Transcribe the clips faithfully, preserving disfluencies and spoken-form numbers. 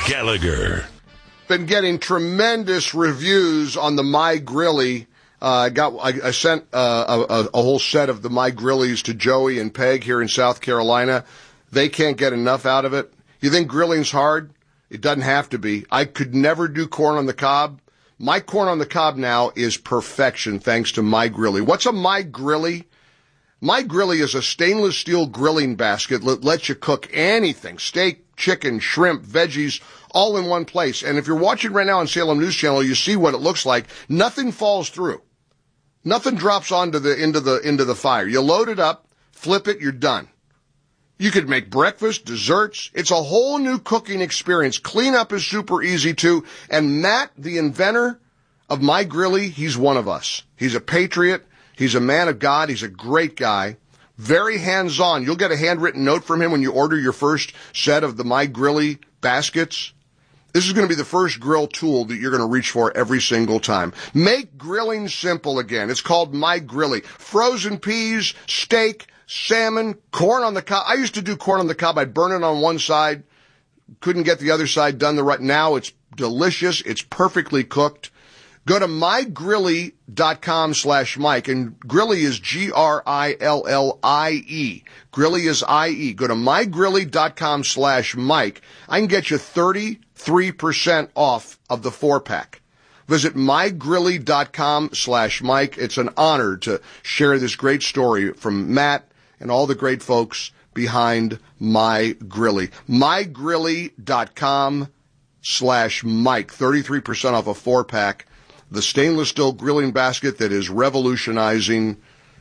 Gallagher. Been getting tremendous reviews on the My Grilly. I uh, got I, I sent uh, a, a whole set of the My Grillies to Joey and Peg here in South Carolina. They can't get enough out of it. You think grilling's hard? It doesn't have to be. I could never do corn on the cob. My corn on the cob now is perfection thanks to My Grilly. What's a My Grilly? My Grilly is a stainless steel grilling basket that lets you cook anything, steak, chicken, shrimp, veggies, all in one place. And if you're watching right now on Salem News Channel, you see what it looks like. Nothing falls through. Nothing drops onto the into the into the fire. You load it up, flip it, you're done. You could make breakfast, desserts. It's a whole new cooking experience. Cleanup is super easy too. And Matt, the inventor of My Grilly, he's one of us. He's a patriot. He's a man of God. He's a great guy. Very hands-on. You'll get a handwritten note from him when you order your first set of the My Grilly baskets. This is going to be the first grill tool that you're going to reach for every single time. Make grilling simple again. It's called My Grilly. Frozen peas, steak, salmon, corn on the cob. I used to do corn on the cob. I'd burn it on one side. Couldn't get the other side done the right. Now it's delicious. It's perfectly cooked. Go to mygrilly.com slash Mike, and Grilly is G R I L L I E. Grilly is I E. Go to mygrilly.com slash Mike. I can get you thirty-three percent off of the four-pack. Visit mygrilly.com slash Mike. It's an honor to share this great story from Matt and all the great folks behind My Grilly. mygrilly.com slash Mike. thirty-three percent off a four-pack. The stainless steel grilling basket that is revolutionizing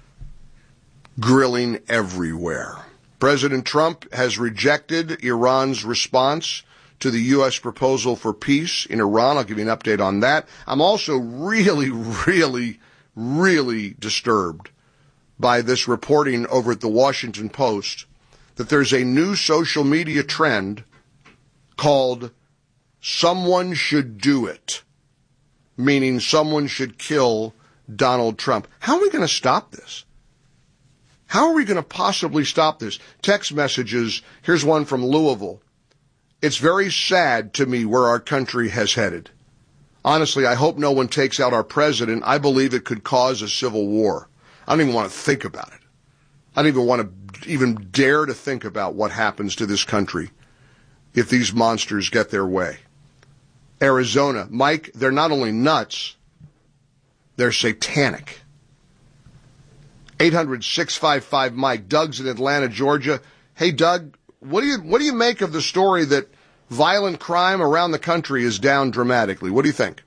grilling everywhere. President Trump has rejected Iran's response to the U S proposal for peace in Iran. I'll give you an update on that. I'm also really, really, really disturbed by this reporting over at the Washington Post that there's a new social media trend called "someone should do it," meaning someone should kill Donald Trump. How are we going to stop this? How are we going to possibly stop this? Text messages. Here's one from Louisville. It's very sad to me where our country has headed. Honestly, I hope no one takes out our president. I believe it could cause a civil war. I don't even want to think about it. I don't even want to even dare to think about what happens to this country if these monsters get their way. Arizona. Mike, they're not only nuts, they're satanic. eight hundred, six five five, Mike. Doug's in Atlanta, Georgia. Hey, Doug, what do you what do you make of the story that violent crime around the country is down dramatically? What do you think?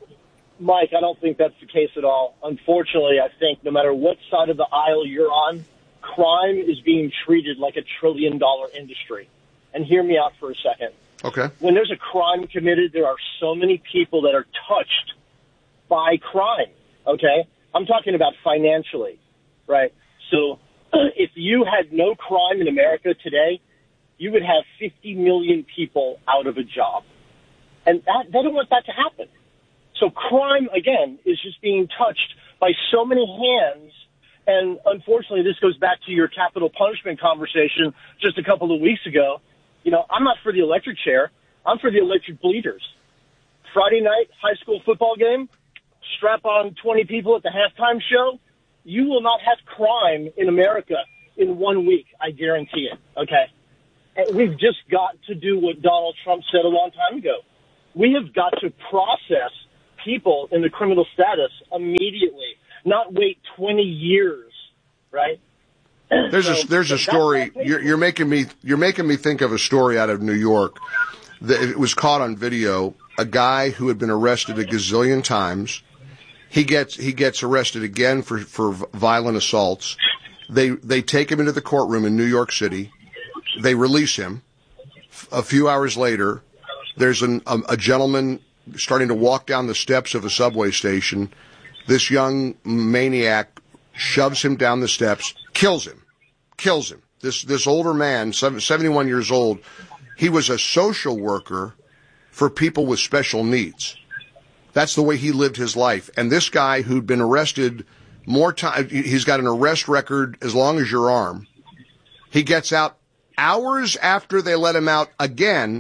Mike, I don't think that's the case at all. Unfortunately, I think no matter what side of the aisle you're on, crime is being treated like a trillion-dollar industry. And hear me out for a second. Okay. When there's a crime committed, there are so many people that are touched by crime, okay? I'm talking about financially, right? So if you had no crime in America today, you would have fifty million people out of a job. And that, they don't want that to happen. So crime, again, is just being touched by so many hands. And unfortunately, this goes back to your capital punishment conversation just a couple of weeks ago. You know, I'm not for the electric chair. I'm for the electric bleeders. Friday night, high school football game, strap on twenty people at the halftime show. You will not have crime in America in one week. I guarantee it. Okay. And we've just got to do what Donald Trump said a long time ago. We have got to process people in the criminal status immediately, not wait twenty years, right? There's so, a there's a story you're, you're making me you're making me think of a story out of New York. That it was caught on video. A guy who had been arrested a gazillion times, he gets he gets arrested again for, for violent assaults. They they take him into the courtroom in New York City. They release him. A few hours later, there's an, a, a gentleman starting to walk down the steps of a subway station. This young maniac shoves him down the steps, kills him, kills him. This this older man, seventy-one years old, he was a social worker for people with special needs. That's the way he lived his life. And this guy who'd been arrested more time, he's got an arrest record as long as your arm. He gets out hours after they let him out again,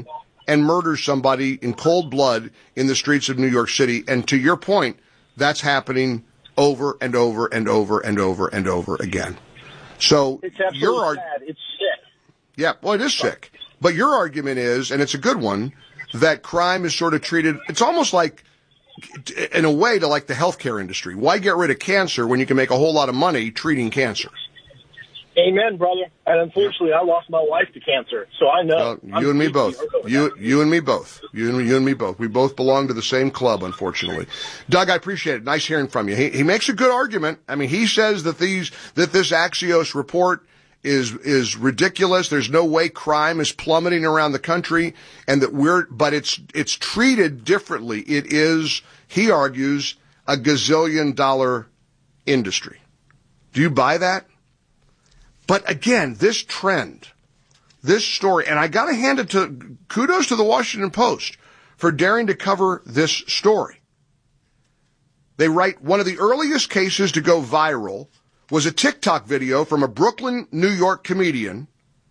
and murders somebody in cold blood in the streets of New York City. And to your point, that's happening over and over and over and over and over again. So it's absolutely your ar- sad. It's sick. Yeah, well, it is sick. But your argument is, and it's a good one, that crime is sort of treated, it's almost like, in a way, to like the healthcare industry. Why get rid of cancer when you can make a whole lot of money treating cancer? Amen, brother. And unfortunately, I lost my wife to cancer, so I know. Well, you I'm and me both. You, you and me both. You and, you and me both. We both belong to the same club, unfortunately. Doug, I appreciate it. Nice hearing from you. He, he makes a good argument. I mean, he says that these that this Axios report is is ridiculous. There's no way crime is plummeting around the country, and that we're but it's it's treated differently. It is, he argues, a gazillion dollar industry. Do you buy that? But again, this trend, this story, and I got to hand it to, kudos to the Washington Post for daring to cover this story. They write, one of the earliest cases to go viral was a TikTok video from a Brooklyn, New York comedian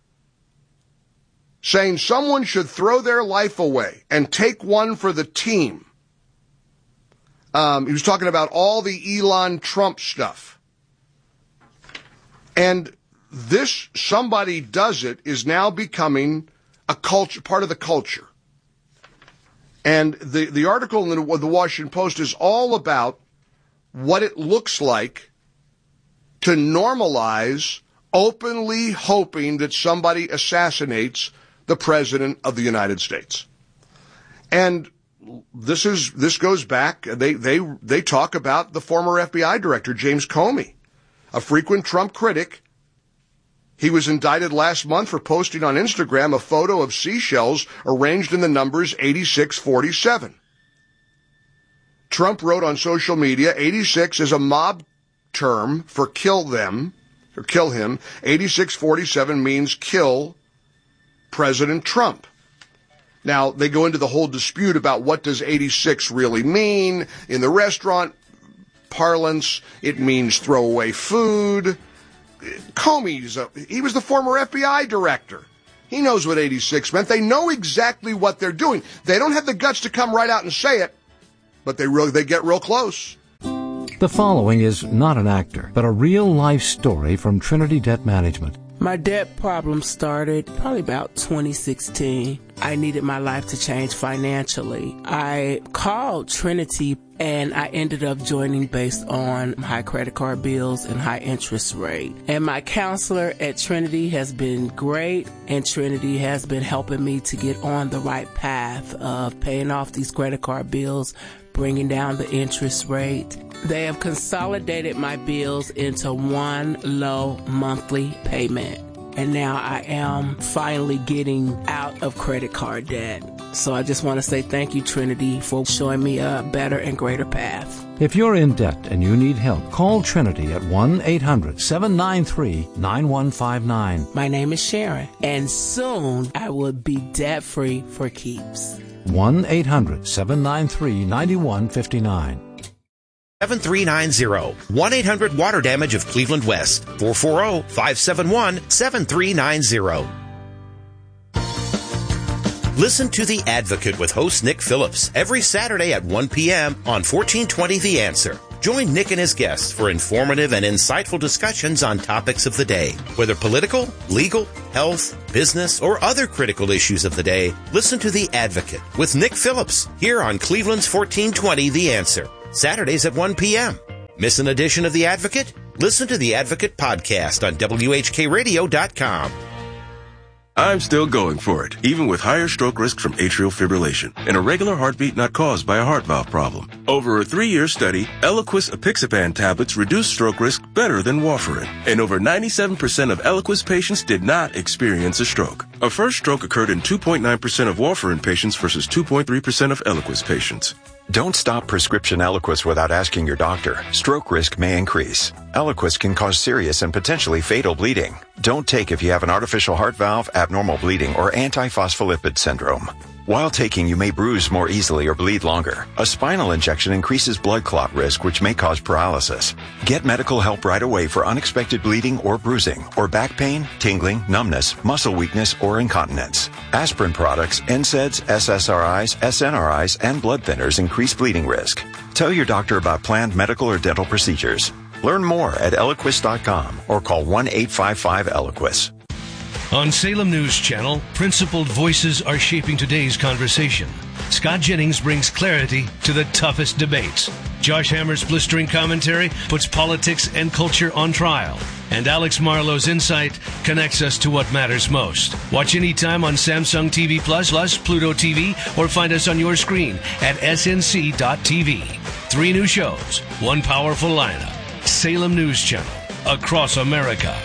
saying someone should throw their life away and take one for the team. Um, he was talking about all the Elon Trump stuff. And this somebody does it is now becoming a culture, part of the culture. And the, the article in the, the Washington Post is all about what it looks like to normalize openly hoping that somebody assassinates the President of the United States. And this is, this goes back, they, they, they talk about the former F B I director, James Comey, a frequent Trump critic. He was indicted last month for posting on Instagram a photo of seashells arranged in the numbers eighty-six forty-seven. Trump wrote on social media, eighty-six is a mob term for kill them, or kill him. eighty-six forty-seven means kill President Trump. Now, they go into the whole dispute about what does eighty-six really mean. In the restaurant parlance, it means throw away food. Comey's, a, he was the former F B I director. He knows what eighty-six meant. They know exactly what they're doing. They don't have the guts to come right out and say it, but they really, they get real close. The following is not an actor, but a real-life story from Trinity Debt Management. My debt problem started probably about twenty sixteen. I needed my life to change financially. I called Trinity and I ended up joining based on high credit card bills and high interest rate. And my counselor at Trinity has been great, and Trinity has been helping me to get on the right path of paying off these credit card bills, bringing down the interest rate. They have consolidated my bills into one low monthly payment. And now I am finally getting out of credit card debt. So I just want to say thank you, Trinity, for showing me a better and greater path. If you're in debt and you need help, call Trinity at one eight hundred seven nine three nine one five nine. My name is Sharon, and soon I will be debt-free for keeps. one eight hundred seven nine three nine one five nine. seven three nine zero. one eight hundred water damage of Cleveland West. four four zero, five seven one, seven three nine zero. Listen to The Advocate with host Nick Phillips every Saturday at one p.m. on fourteen twenty The Answer. Join Nick and his guests for informative and insightful discussions on topics of the day. Whether political, legal, health, business, or other critical issues of the day, listen to The Advocate with Nick Phillips here on Cleveland's fourteen twenty The Answer. Saturdays at one p.m. Miss an edition of The Advocate? Listen to The Advocate podcast on W H K radio dot com. I'm still going for it, even with higher stroke risk from atrial fibrillation, an irregular heartbeat not caused by a heart valve problem. Over a three-year study, Eliquis apixaban tablets reduced stroke risk better than warfarin, and over ninety-seven percent of Eliquis patients did not experience a stroke. A first stroke occurred in two point nine percent of warfarin patients versus two point three percent of Eliquis patients. Don't stop prescription Eliquis without asking your doctor. Stroke risk may increase. Eliquis can cause serious and potentially fatal bleeding. Don't take if you have an artificial heart valve, abnormal bleeding, or antiphospholipid syndrome. While taking, you may bruise more easily or bleed longer. A spinal injection increases blood clot risk, which may cause paralysis. Get medical help right away for unexpected bleeding or bruising, or back pain, tingling, numbness, muscle weakness, or incontinence. Aspirin products, N SAIDs, S S R Is, S N R Is, and blood thinners increase bleeding risk. Tell your doctor about planned medical or dental procedures. Learn more at Eliquis dot com or call one eight five five Eliquis. On Salem News Channel, principled voices are shaping today's conversation. Scott Jennings brings clarity to the toughest debates. Josh Hammer's blistering commentary puts politics and culture on trial. And Alex Marlowe's insight connects us to what matters most. Watch anytime on Samsung T V Plus, Plus, Pluto T V, or find us on your screen at S N C dot T V. Three new shows, one powerful lineup. Salem News Channel, across America.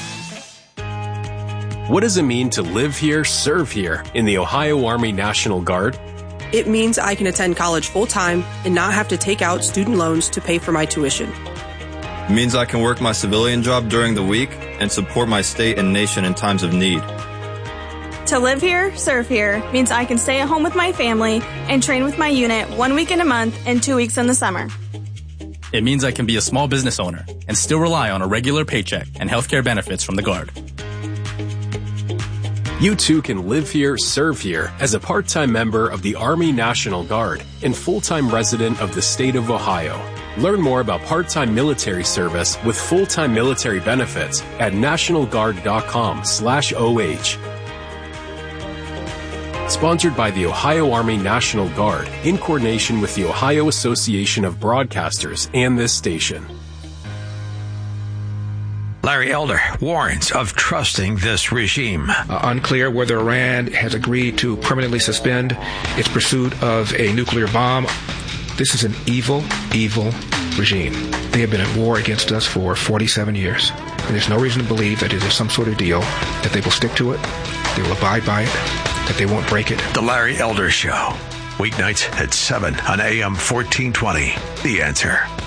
What does it mean to live here, serve here in the Ohio Army National Guard? It means I can attend college full-time and not have to take out student loans to pay for my tuition. It means I can work my civilian job during the week and support my state and nation in times of need. To live here, serve here means I can stay at home with my family and train with my unit one week in a month and two weeks in the summer. It means I can be a small business owner and still rely on a regular paycheck and healthcare benefits from the Guard. You too can live here, serve here as a part-time member of the Army National Guard and full-time resident of the state of Ohio. Learn more about part-time military service with full-time military benefits at nationalguard.com slash OH. Sponsored by the Ohio Army National Guard in coordination with the Ohio Association of Broadcasters and this station. Larry Elder warns of trusting this regime. Uh, unclear whether Iran has agreed to permanently suspend its pursuit of a nuclear bomb. This is an evil, evil regime. They have been at war against us for forty-seven years. And there's no reason to believe that it is some sort of deal, that they will stick to it, they will abide by it, that they won't break it. The Larry Elder Show, weeknights at seven on A M fourteen twenty. The Answer.